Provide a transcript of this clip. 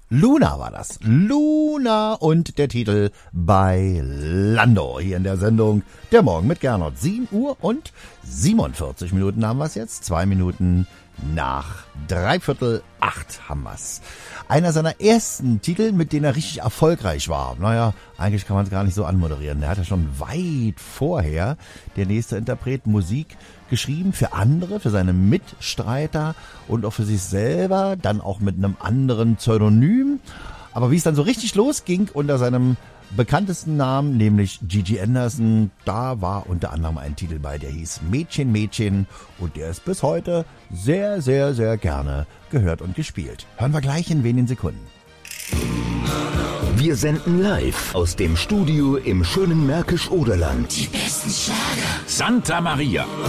Luna war das. Luna und der Titel bei Lando. Hier in der Sendung Der Morgen mit Gernot. 7 Uhr und 47 Minuten haben wir es jetzt. 2 Minuten nach 7:45 haben wir's. Einer seiner ersten Titel, mit denen er richtig erfolgreich war. Naja, eigentlich kann man es gar nicht so anmoderieren. Der hat ja schon weit vorher, der nächste Interpret, Musik geschrieben für andere, für seine Mitstreiter und auch für sich selber, dann auch mit einem anderen Pseudonym. Aber wie es dann so richtig losging unter seinem bekanntesten Namen, nämlich Gigi Anderson, da war unter anderem ein Titel bei, der hieß Mädchen, Mädchen, und der ist bis heute sehr, sehr, sehr gerne gehört und gespielt. Hören wir gleich in wenigen Sekunden. Wir senden live aus dem Studio im schönen Märkisch-Oderland. Die besten Schlager. Santa Maria.